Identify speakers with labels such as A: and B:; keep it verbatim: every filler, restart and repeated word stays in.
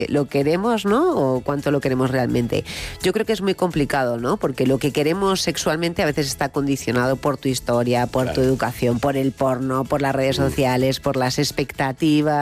A: lo queremos, ¿no? O cuánto lo queremos realmente. Yo creo que es muy complicado, ¿no? Porque lo que queremos sexualmente a veces está condicionado por tu historia, por claro. tu educación, por el porno, por las redes sociales, por las expectativas.